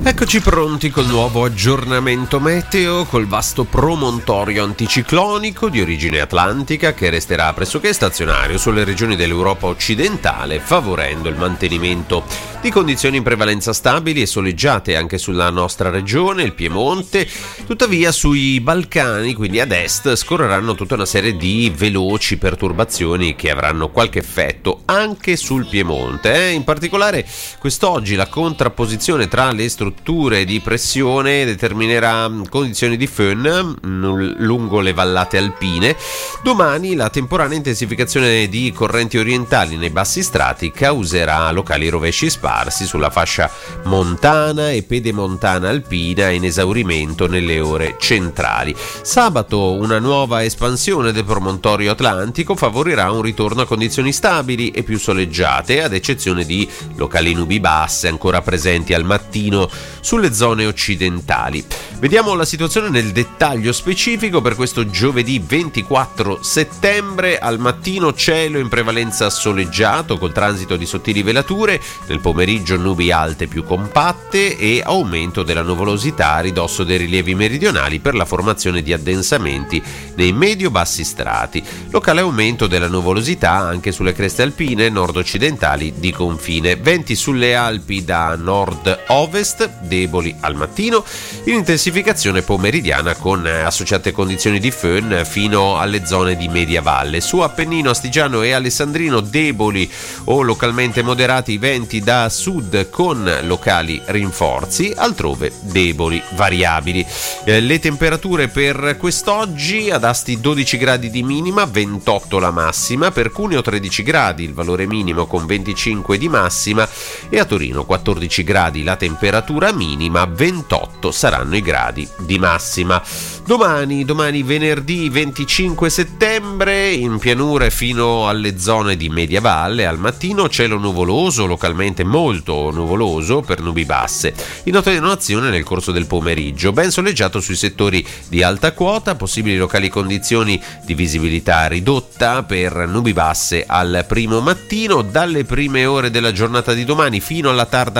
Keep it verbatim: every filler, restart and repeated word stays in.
Eccoci pronti col nuovo aggiornamento meteo, col vasto promontorio anticiclonico di origine atlantica che resterà pressoché stazionario sulle regioni dell'Europa occidentale, favorendo il mantenimento di condizioni in prevalenza stabili e soleggiate anche sulla nostra regione, il Piemonte. Tuttavia sui Balcani, quindi ad est, scorreranno tutta una serie di veloci perturbazioni che avranno qualche effetto anche sul Piemonte. Eh? In particolare quest'oggi la contrapposizione tra le strutture di pressione determinerà condizioni di föhn lungo le vallate alpine. Domani la temporanea intensificazione di correnti orientali nei bassi strati causerà locali rovesci sparsi sulla fascia montana e pedemontana alpina in esaurimento nelle ore centrali. Sabato una nuova espansione del promontorio atlantico favorirà un ritorno a condizioni stabili e più soleggiate, ad eccezione di locali nubi basse ancora presenti al mattino sulle zone occidentali. Vediamo la situazione nel dettaglio specifico per questo giovedì ventiquattro settembre. Al mattino cielo in prevalenza soleggiato col transito di sottili velature, nel pomeriggio nubi alte più compatte e aumento della nuvolosità a ridosso dei rilievi meridionali per la formazione di addensamenti nei medio-bassi strati. Locale aumento della nuvolosità anche sulle creste alpine nord-occidentali di confine. Venti sulle Alpi da nord-ovest, deboli al mattino, in intensificazione pomeridiana con associate condizioni di föhn fino alle zone di media valle. Su Appennino, Astigiano e Alessandrino deboli o localmente moderati venti da sud con locali rinforzi, altrove deboli variabili. Eh, le temperature per quest'oggi: ad Asti dodici gradi di minima, ventotto la massima, per Cuneo tredici gradi il valore minimo con venticinque di massima e a Torino quattordici gradi la temperatura minima, ventotto saranno i gradi di massima. Domani, domani venerdì venticinque settembre, in pianure fino alle zone di media valle al mattino cielo nuvoloso, localmente molto nuvoloso per nubi basse, in attenuazione nel corso del pomeriggio, ben soleggiato sui settori di alta quota, possibili locali condizioni di visibilità ridotta per nubi basse al primo mattino. Dalle prime ore della giornata di domani fino alla tarda